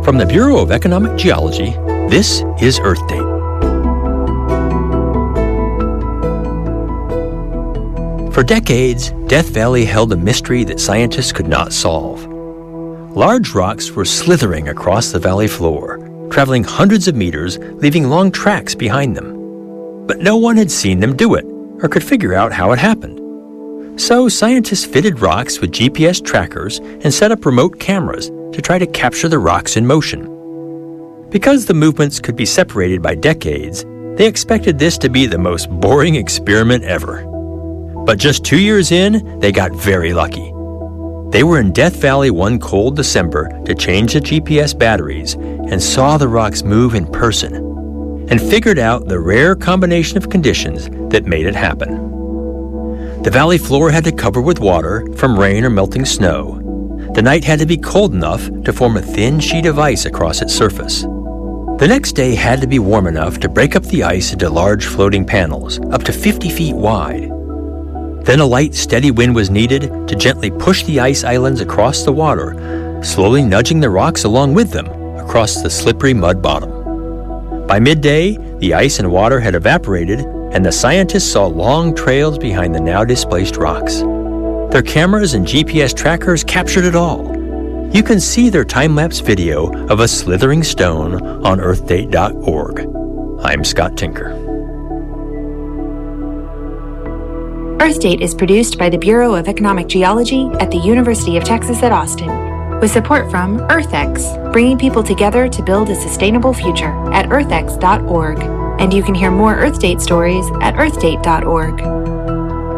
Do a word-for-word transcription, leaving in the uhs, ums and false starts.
From the Bureau of Economic Geology, this is Earth Date. For decades, Death Valley held a mystery that scientists could not solve. Large rocks were slithering across the valley floor, traveling hundreds of meters, leaving long tracks behind them. But no one had seen them do it, or could figure out how it happened. So scientists fitted rocks with G P S trackers and set up remote cameras to try to capture the rocks in motion. Because the movements could be separated by decades, they expected this to be the most boring experiment ever. But just two years in, they got very lucky. They were in Death Valley one cold December to change the G P S batteries and saw the rocks move in person and figured out the rare combination of conditions that made it happen. The valley floor had to cover with water from rain or melting snow. The night had to be cold enough to form a thin sheet of ice across its surface. The next day had to be warm enough to break up the ice into large floating panels, up to fifty feet wide. Then a light, steady wind was needed to gently push the ice islands across the water, slowly nudging the rocks along with them across the slippery mud bottom. By midday, the ice and water had evaporated, and the scientists saw long trails behind the now displaced rocks. Their cameras and G P S trackers captured it all. You can see their time-lapse video of a slithering stone on earth date dot org. I'm Scott Tinker. Earthdate is produced by the Bureau of Economic Geology at the University of Texas at Austin, with support from EarthX, bringing people together to build a sustainable future at earth x dot org. And you can hear more Earthdate stories at earth date dot org.